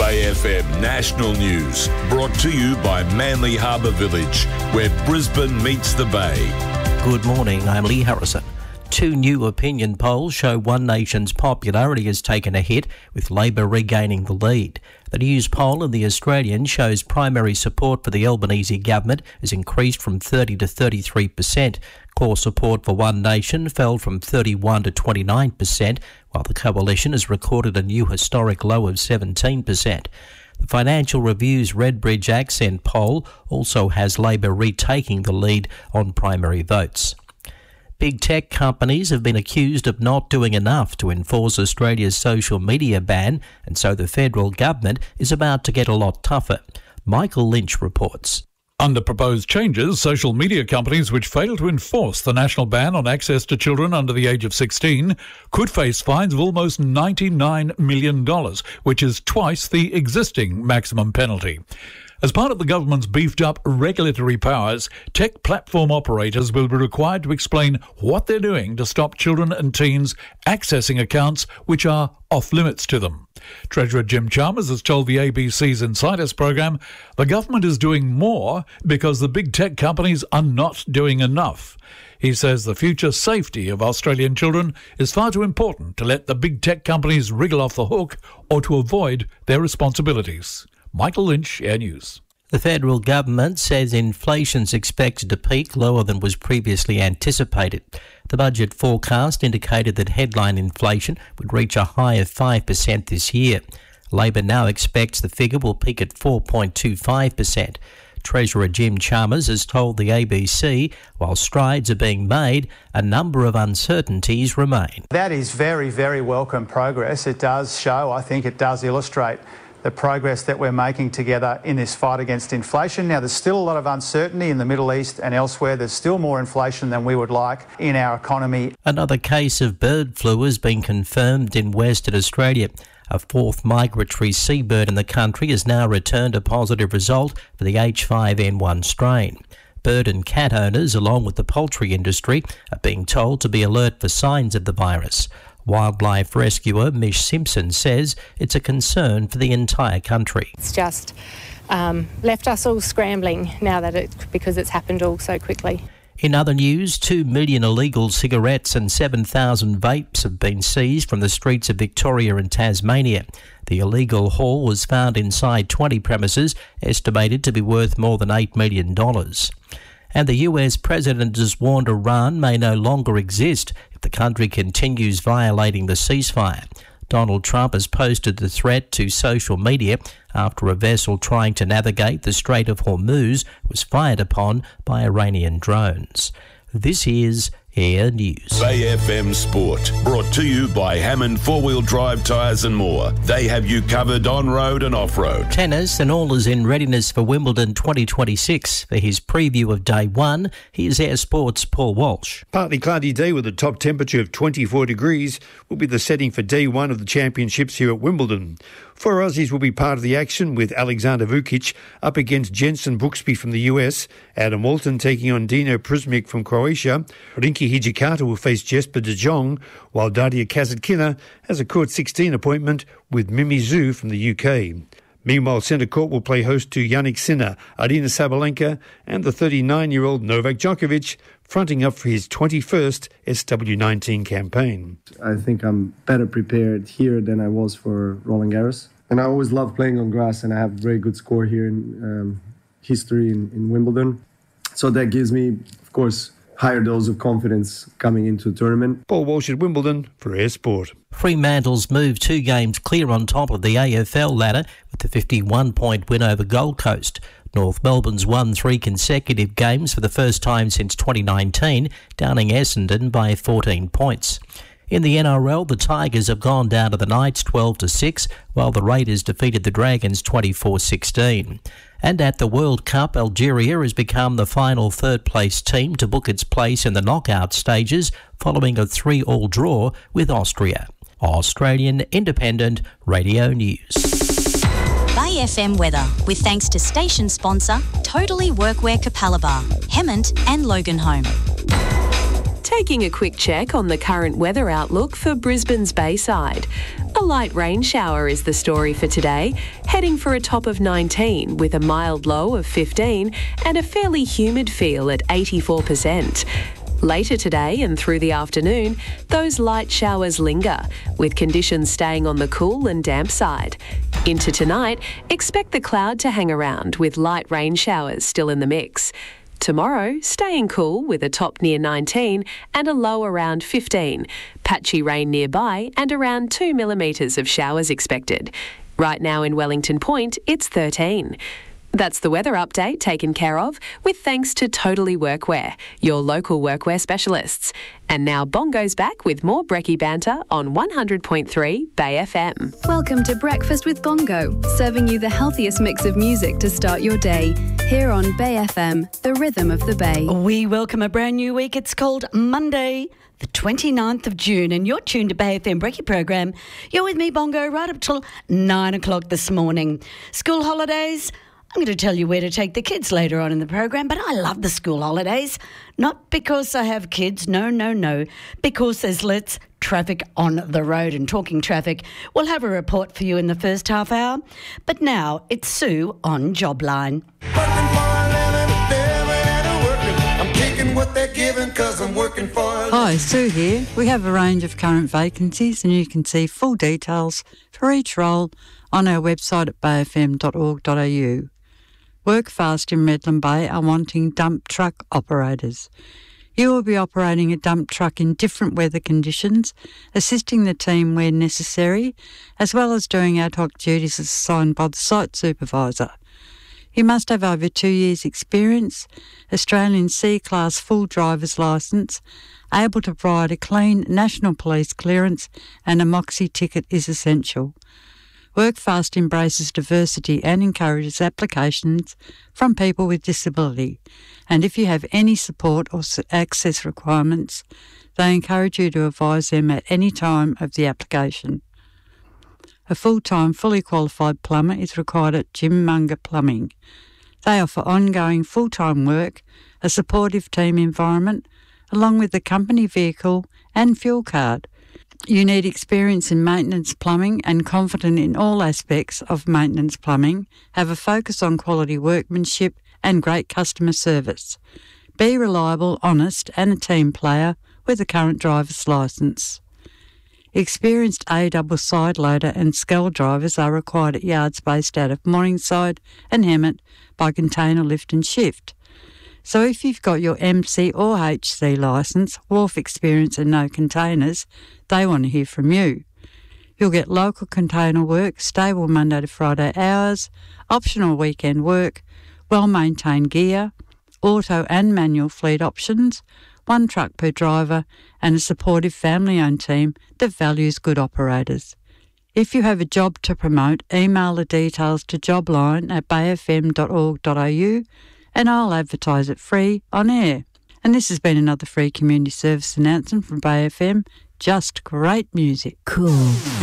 Bay FM National News, brought to you by Manly Harbour Village, where Brisbane meets the Bay. Good morning, I'm Lee Harrison. Two new opinion polls show One Nation's popularity has taken a hit, with Labor regaining the lead. The News poll in The Australian shows primary support for the Albanese government has increased from 30 to 33%. Core support for One Nation fell from 31 to 29%, while the coalition has recorded a new historic low of 17%. The Financial Review's Redbridge Accent poll also has Labor retaking the lead on primary votes. Big tech companies have been accused of not doing enough to enforce Australia's social media ban, and so the federal government is about to get a lot tougher. Michael Lynch reports. Under proposed changes, social media companies which fail to enforce the national ban on access to children under the age of 16 could face fines of almost $99 million, which is twice the existing maximum penalty. As part of the government's beefed-up regulatory powers, tech platform operators will be required to explain what they're doing to stop children and teens accessing accounts which are off-limits to them. Treasurer Jim Chalmers has told the ABC's Insiders program the government is doing more because the big tech companies are not doing enough. He says the future safety of Australian children is far too important to let the big tech companies wriggle off the hook or to avoid their responsibilities. Michael Lynch, Air News. The federal government says inflation's expected to peak lower than was previously anticipated. The budget forecast indicated that headline inflation would reach a high of 5% this year. Labor now expects the figure will peak at 4.25%. Treasurer Jim Chalmers has told the ABC, while strides are being made, a number of uncertainties remain. That is very, very welcome progress. It does show, I think it does illustrate the progress that we're making together in this fight against inflation. Now, there's still a lot of uncertainty in the Middle East and elsewhere. There's still more inflation than we would like in our economy. Another case of bird flu has been confirmed in Western Australia. A fourth migratory seabird in the country has now returned a positive result for the H5N1 strain. Bird and cat owners, along with the poultry industry, are being told to be alert for signs of the virus. Wildlife rescuer Mish Simpson says it's a concern for the entire country. It's just left us all scrambling now because it's happened all so quickly. In other news, 2 million illegal cigarettes and 7,000 vapes have been seized from the streets of Victoria and Tasmania. The illegal haul was found inside 20 premises, estimated to be worth more than $8 million. And the US president has warned Iran may no longer exist if the country continues violating the ceasefire. Donald Trump has posted the threat to social media after a vessel trying to navigate the Strait of Hormuz was fired upon by Iranian drones. This is Air News. Bay FM Sport, brought to you by Hammond Four-Wheel Drive Tyres and More. They have you covered on-road and off-road. Tennis, and all is in readiness for Wimbledon 2026. For his preview of Day 1, here's Air Sport's Paul Walsh. Partly cloudy day with a top temperature of 24 degrees will be the setting for Day 1 of the championships here at Wimbledon. Four Aussies will be part of the action, with Alexander Vukic up against Jensen Brooksby from the US, Adam Walton taking on Dino Prusmic from Croatia, Rinky Hijikata will face Jesper de Jong, while Daria Kasatkina has a court 16 appointment with Mimi Zhu from the UK. Meanwhile, centre court will play host to Jannik Sinner, Arina Sabalenka and the 39-year-old Novak Djokovic, fronting up for his 21st SW19 campaign. I think I'm better prepared here than I was for Roland Garros. And I always love playing on grass, and I have a very good score here in history in Wimbledon. So that gives me, of course, higher dose of confidence coming into the tournament. Paul Walsh at Wimbledon for Air Sport. Fremantle's moved 2 games clear on top of the AFL ladder with a 51-point win over Gold Coast. North Melbourne's won 3 consecutive games for the first time since 2019, downing Essendon by 14 points. In the NRL, the Tigers have gone down to the Knights 12-6, while the Raiders defeated the Dragons 24-16. And at the World Cup, Algeria has become the final third-place team to book its place in the knockout stages following a 3-all draw with Austria. Australian Independent Radio News. Bay FM weather, with thanks to station sponsor Totally Workwear Capalaba, Hemmant and Loganholme. Taking a quick check on the current weather outlook for Brisbane's Bayside. A light rain shower is the story for today, heading for a top of 19 with a mild low of 15 and a fairly humid feel at 84%. Later today and through the afternoon, those light showers linger, with conditions staying on the cool and damp side. Into tonight, expect the cloud to hang around with light rain showers still in the mix. Tomorrow, staying cool with a top near 19 and a low around 15. Patchy rain nearby and around 2 millimetres of showers expected. Right now in Wellington Point, it's 13. That's the weather update taken care of with thanks to Totally Workwear, your local workwear specialists. And now Bongo's back with more Brekkie banter on 100.3 Bay FM. Welcome to Breakfast with Bongo, serving you the healthiest mix of music to start your day. Here on Bay FM, the rhythm of the Bay. We welcome a brand new week. It's called Monday, the 29th of June, and you're tuned to Bay FM Brekkie program. You're with me, Bongo, right up till 9 o'clock this morning. School holidays, I'm going to tell you where to take the kids later on in the program, but I love the school holidays. Not because I have kids, no, because there's less traffic on the road. And talking traffic, we'll have a report for you in the first half hour. But now it's Sue on Jobline. Hi, Sue here. We have a range of current vacancies and you can see full details for each role on our website at bayfm.org.au. Workfast in Redland Bay are wanting dump truck operators. You will be operating a dump truck in different weather conditions, assisting the team where necessary, as well as doing ad hoc duties assigned by the site supervisor. You must have over 2 years' experience, Australian C-Class full driver's licence, able to provide a clean National Police clearance, and a Moxie ticket is essential. Workfast embraces diversity and encourages applications from people with disability. And if you have any support or access requirements, they encourage you to advise them at any time of the application. A full-time, fully qualified plumber is required at Jim Munger Plumbing. They offer ongoing full-time work, a supportive team environment, along with a company vehicle and fuel card. You need experience in maintenance plumbing and confident in all aspects of maintenance plumbing, have a focus on quality workmanship and great customer service. Be reliable, honest and a team player with a current driver's licence. Experienced A-double side loader and scale drivers are required at yards based out of Morningside and Hemet by Container Lift and Shift. So if you've got your MC or HC licence, wharf experience and no containers, they want to hear from you. You'll get local container work, stable Monday to Friday hours, optional weekend work, well-maintained gear, auto and manual fleet options, 1 truck per driver and a supportive family-owned team that values good operators. If you have a job to promote, email the details to jobline@bayfm.org.au and I'll advertise it free on air. And this has been another free community service announcement from Bay FM. Just great music. Cool.